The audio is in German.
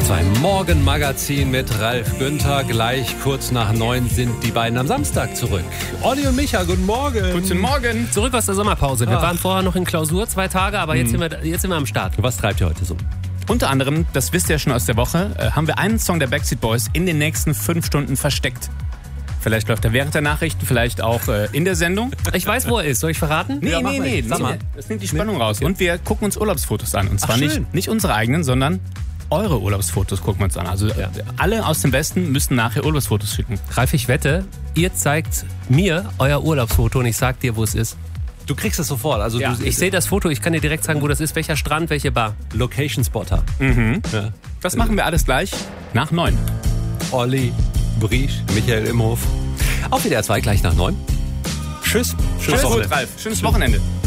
WDR 2 Morgenmagazin mit Ralf Günther. Gleich kurz nach 9 sind die beiden am Samstag zurück. Olli und Micha, guten Morgen. Guten Morgen. Zurück aus der Sommerpause. Wir waren vorher noch in Klausur 2 Tage, aber jetzt sind wir am Start. Was treibt ihr heute so? Unter anderem, das wisst ihr ja schon aus der Woche, haben wir einen Song der Backstreet Boys in den nächsten 5 Stunden versteckt. Vielleicht läuft er während der Nachrichten, vielleicht auch in der Sendung. Ich weiß, wo er ist. Soll ich verraten? Nee. Sag mal. Das nimmt die Spannung raus. Und wir gucken uns Urlaubsfotos an. Und zwar schön. nicht unsere eigenen, sondern eure Urlaubsfotos gucken wir uns an. Also alle aus dem Westen müssen nachher Urlaubsfotos schicken. Ralf, ich wette, ihr zeigt mir euer Urlaubsfoto und ich sag dir, wo es ist. Du kriegst es sofort. Also Ja. Ich sehe das Foto, ich kann dir direkt sagen, wo das ist, welcher Strand, welche Bar. Location Spotter. Ja. Das machen wir alles gleich nach 9. Olli, Briesch, Michael Imhof. Auf WDR 2 gleich nach 9. Tschüss. Schönes Wochenende.